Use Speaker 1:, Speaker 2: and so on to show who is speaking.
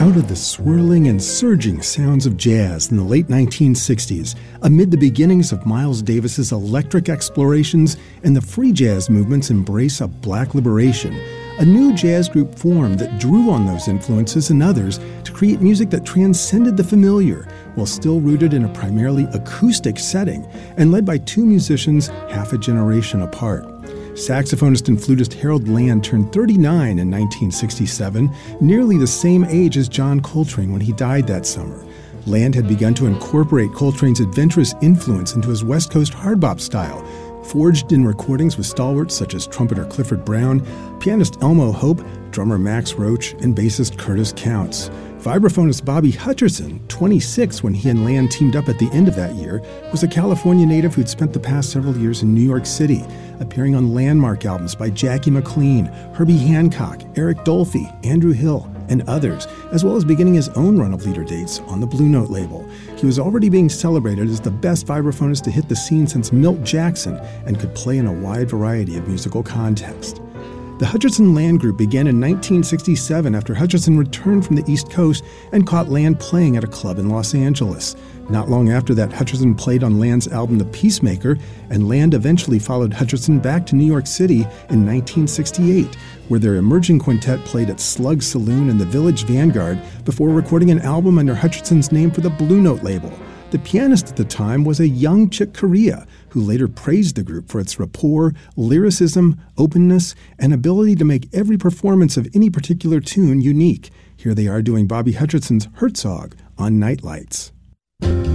Speaker 1: Out of the swirling and surging sounds of jazz in the late 1960s, amid the beginnings of Miles Davis's electric explorations and the free jazz movement's embrace of black liberation, a new jazz group formed that drew on those influences and others to create music that transcended the familiar, while still rooted in a primarily acoustic setting and led by two musicians half a generation apart. Saxophonist and flutist Harold Land turned 39 in 1967, nearly the same age as John Coltrane when he died that summer. Land had begun to incorporate Coltrane's adventurous influence into his West Coast hard bop style, forged in recordings with stalwarts such as trumpeter Clifford Brown, pianist Elmo Hope, drummer Max Roach, and bassist Curtis Counts. Vibraphonist Bobby Hutcherson, 26 when he and Land teamed up at the end of that year, was a California native who'd spent the past several years in New York City, appearing on landmark albums by Jackie McLean, Herbie Hancock, Eric Dolphy, Andrew Hill, and others, as well as beginning his own run of leader dates on the Blue Note label. He was already being celebrated as the best vibraphonist to hit the scene since Milt Jackson and could play in a wide variety of musical contexts. The Hutcherson-Land group began in 1967 after Hutcherson returned from the East Coast and caught Land playing at a club in Los Angeles. Not long after that, Hutcherson played on Land's album The Peacemaker, and Land eventually followed Hutcherson back to New York City in 1968, where their emerging quintet played at Slug Saloon and the Village Vanguard before recording an album under Hutcherson's name for the Blue Note label. The pianist at the time was a young Chick Corea, who later praised the group for its rapport, lyricism, openness, and ability to make every performance of any particular tune unique. Here they are doing Bobby Hutcherson's Herzog on Night Lights.